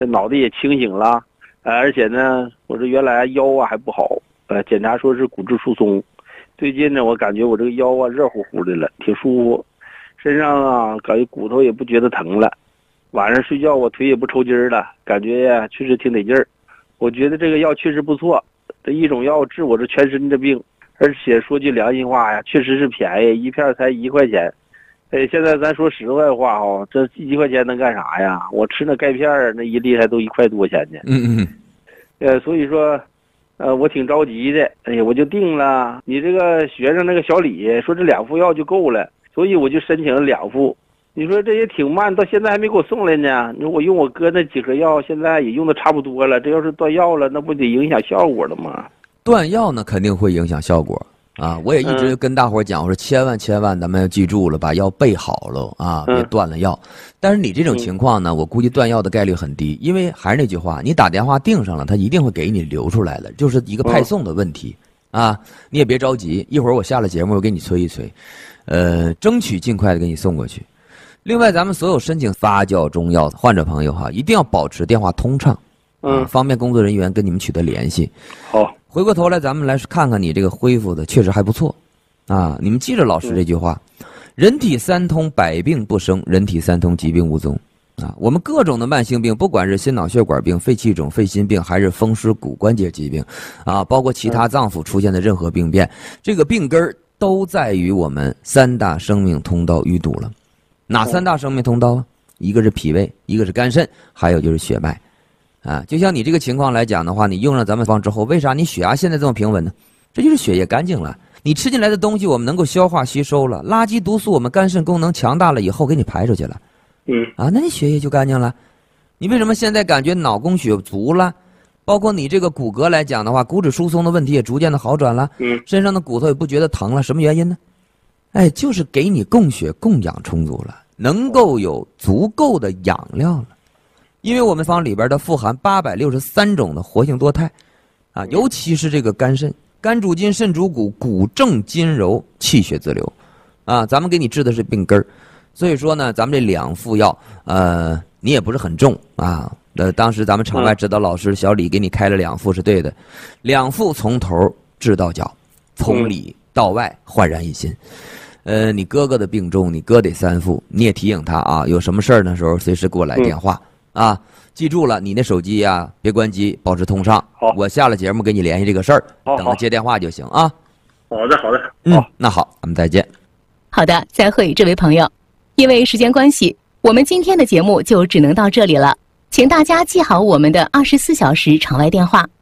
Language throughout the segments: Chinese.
这脑袋也清醒了，而且呢，我这原来腰还不好，检查说是骨质疏松。最近呢，我感觉我这个腰热乎乎的了，挺舒服，身上感觉骨头也不觉得疼了，晚上睡觉我腿也不抽筋了，感觉呀确实挺得劲儿。我觉得这个药确实不错，这一种药治我这全身的病，而且说句良心话呀，确实是便宜，一片才1块钱。现在咱说实在话这1块钱能干啥呀？我吃那钙片那1粒还都1块多钱呢。所以说，我挺着急的。我就定了，你这个学生那个小李说这2副药就够了，所以我就申请了2副。你说这也挺慢，到现在还没给我送来呢。你说我用我哥那几盒药，现在也用的差不多了，这要是断药了，那不得影响效果了吗？ 断药呢，肯定会影响效果啊！我也一直跟大伙讲，我说千万咱们要记住了，把药备好了啊，别断了药。但是你这种情况呢，我估计断药的概率很低，因为还是那句话，你打电话订上了，他一定会给你留出来的，就是一个派送的问题啊。你也别着急，一会儿我下了节目我给你催一催，争取尽快的给你送过去。另外，咱们所有申请发酵中药的患者朋友一定要保持电话通畅，方便工作人员跟你们取得联系。 好， 回过头来，咱们来看看你这个恢复的确实还不错，啊，你们记着老师这句话，人体三通，百病不生；人体三通，疾病无踪。啊，我们各种的慢性病，不管是心脑血管病、肺气肿、肺心病，还是风湿骨关节疾病，啊，包括其他脏腑出现的任何病变，这个病根都在于我们3大生命通道淤堵了。哪3大生命通道啊？一个是脾胃，一个是肝肾，还有就是血脉。啊，就像你这个情况来讲的话，你用了咱们方之后，为啥你血压现在这么平稳呢？这就是血液干净了，你吃进来的东西我们能够消化吸收了，垃圾毒素我们肝肾功能强大了以后给你排出去了。那你血液就干净了。你为什么现在感觉脑供血足了？包括你这个骨骼来讲的话，骨质疏松的问题也逐渐的好转了，身上的骨头也不觉得疼了，什么原因呢？就是给你供血供氧充足了，能够有足够的养料了。因为我们方里边的富含863种的活性多肽，啊，尤其是这个肝肾，肝主筋，肾主骨，骨正筋柔，气血自流，啊，咱们给你治的是病根儿。所以说呢，咱们这2副药，你也不是很重啊。当时咱们场外指导老师小李给你开了2副是对的，2副从头治到脚，从里到外焕然一新。你哥哥的病重，你哥得3副，你也提醒他啊，有什么事儿的时候随时给我来电话。啊，记住了，你那手机呀，别关机，保持通畅。好，我下了节目给你联系这个事儿，等着接电话就行啊。 好的，好的。 那好，咱们再见。 好的，再会，这位朋友。因为时间关系，我们今天的节目就只能到这里了，请大家记好我们的24小时场外电话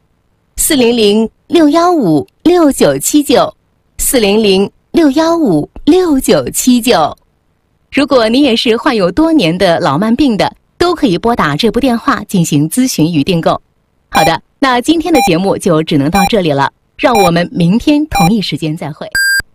：400-615-6979，400-615-6979。如果您也是患有多年的老慢病的，都可以拨打这部电话进行咨询与订购。好的，那今天的节目就只能到这里了，让我们明天同一时间再会。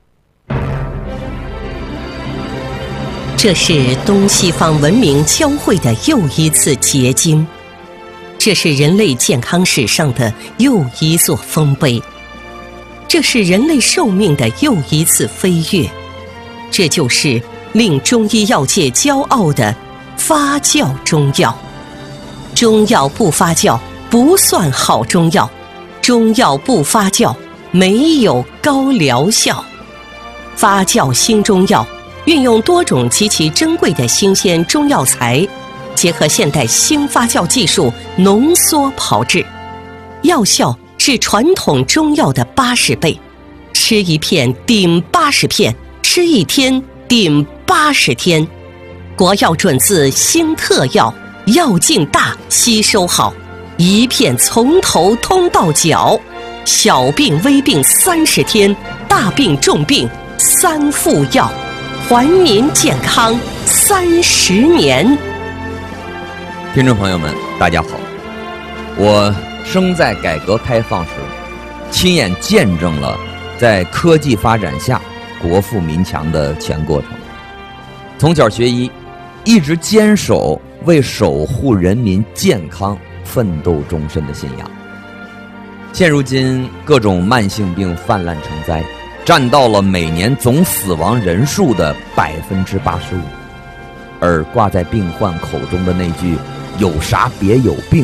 这是东西方文明交汇的又一次结晶，这是人类健康史上的又一座丰碑，这是人类寿命的又一次飞跃，这就是令中医药界骄傲的发酵中药。中药不发酵不算好中药，中药不发酵没有高疗效。发酵新中药运用多种极其珍贵的新鲜中药材，结合现代新发酵技术浓缩炮制，药效是传统中药的80倍，吃一片顶80片，吃一天顶80天。国药准字新特药，药劲大，吸收好，一片从头通到脚，小病微病30天，大病重病3副药，还您健康30年。 听众朋友们，大家好，我生在改革开放时，亲眼见证了在科技发展下国富民强的全过程。从小学医，一直坚守为守护人民健康奋斗终身的信仰。现如今各种慢性病泛滥成灾，占到了每年总死亡人数的85%，而挂在病患口中的那句有啥别有病。